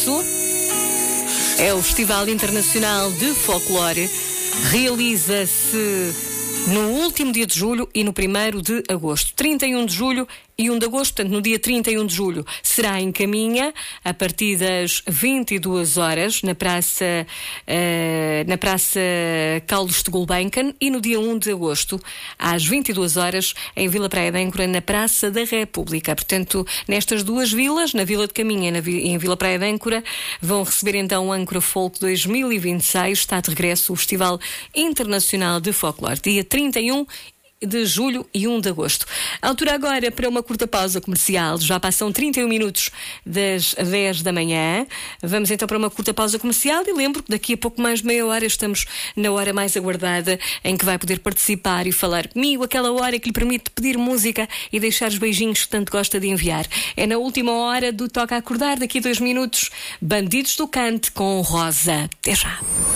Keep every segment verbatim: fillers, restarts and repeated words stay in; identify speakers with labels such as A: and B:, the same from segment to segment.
A: É o Festival Internacional de Folclore. Realiza-se no último dia de julho e no primeiro de agosto. trinta e um de julho e um de agosto, portanto, no dia trinta e um de julho será em Caminha, a partir das vinte e duas horas, na Praça, uh, na praça Carlos de Gulbenkian, e no dia um de agosto, às vinte e duas horas, em Vila Praia de Âncora, na Praça da República. Portanto, nestas duas vilas, na Vila de Caminha e na vi- em Vila Praia de Âncora, vão receber então o Âncora Folk dois mil e vinte e seis. Está de regresso o Festival Internacional de Folclore, dia trinta e um de julho e um de agosto. A altura agora para uma curta pausa comercial. Já passam trinta e um minutos das dez da manhã. Vamos então para uma curta pausa comercial e lembro que daqui a pouco mais de meia hora estamos na hora mais aguardada em que vai poder participar e falar comigo, aquela hora que lhe permite pedir música e deixar os beijinhos que tanto gosta de enviar. É na última hora do Toca a Acordar, daqui a dois minutos, Bandidos do Cante com Rosa. Até já.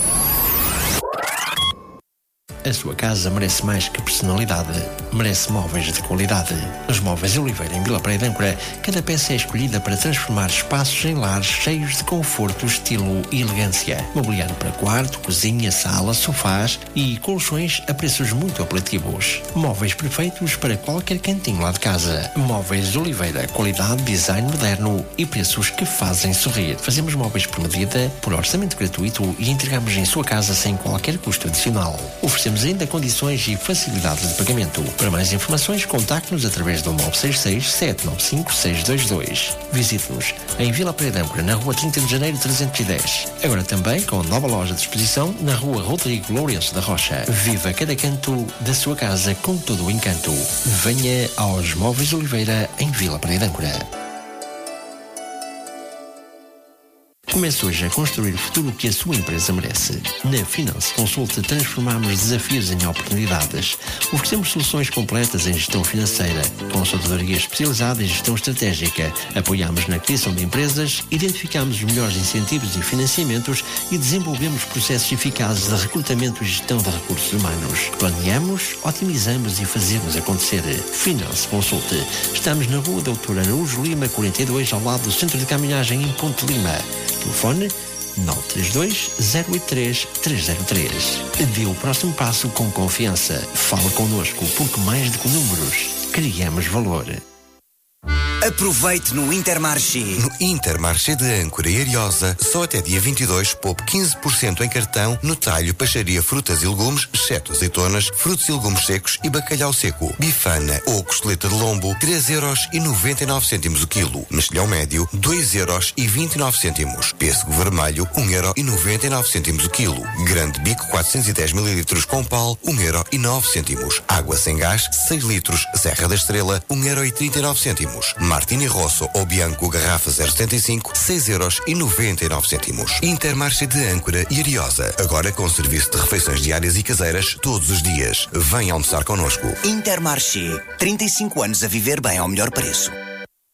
B: A sua casa merece mais que personalidade, merece móveis de qualidade. Nos Móveis Oliveira, em Vila Praia de Âncora, cada peça é escolhida para transformar espaços em lares cheios de conforto, estilo e elegância. Mobiliário para quarto, cozinha, sala, sofás e colchões a preços muito apelativos. Móveis perfeitos para qualquer cantinho lá de casa. Móveis Oliveira, qualidade, design moderno e preços que fazem sorrir. Fazemos móveis por medida, por orçamento gratuito e entregamos em sua casa sem qualquer custo adicional. Oferecemos ainda condições e facilidades de pagamento. Para mais informações, contacte-nos através do nove seis seis, sete nove cinco, seis dois dois. Visite-nos em Vila Praia de Âncora, na rua trinta de janeiro trezentos e dez. Agora também com nova loja de exposição na rua Rodrigo Lourenço da Rocha. Viva cada canto da sua casa com todo o encanto. Venha aos Móveis Oliveira, em Vila Praia de Âncora. Comece hoje a construir o futuro que a sua empresa merece. Na Finance Consult transformamos desafios em oportunidades. Oferecemos soluções completas em gestão financeira, consultoria especializada em gestão estratégica. Apoiamos na criação de empresas, identificamos os melhores incentivos e financiamentos e desenvolvemos processos eficazes de recrutamento e gestão de recursos humanos. Planeamos, otimizamos e fazemos acontecer. Finance Consult. Estamos na rua Doutor Araújo Lima, quarenta e dois, ao lado do Centro de Caminhagem em Ponte Lima. Telefone nove três dois, zero oito três, três zero três. Dê o próximo passo com confiança. Fala connosco, porque mais do que números, criamos valor.
C: Aproveite no Intermarché.
D: No Intermarché de Âncora e Ariosa, só até dia vinte e dois, poupe quinze por cento em cartão no talho, peixaria, frutas e legumes, exceto azeitonas, frutos e legumes secos e bacalhau seco. Bifana ou costeleta de lombo, três euros e noventa e nove cêntimos o quilo. Mexilhão médio, dois euros e vinte e nove cêntimos. Pêssego vermelho, um euro e noventa e nove cêntimos o quilo. Grande bico, quatrocentos e dez mililitros com pau, um euro e nove cêntimos. Água sem gás, seis litros, Serra da Estrela, um euro e trinta e nove cêntimos. Martini Rosso ou Bianco, garrafa zero setenta e cinco, seis euros e noventa e nove cêntimos. Intermarché de Âncora e Ariosa, agora com serviço de refeições diárias e caseiras todos os dias. Venha almoçar connosco.
C: Intermarché. trinta e cinco anos a viver bem ao melhor preço.